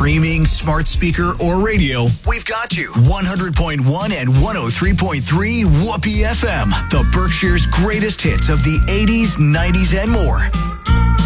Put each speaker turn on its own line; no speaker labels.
streaming, smart speaker, or radio, we've got you. 100.1 and 103.3 Whoopee FM, the Berkshire's greatest hits of the 80s, 90s, and more.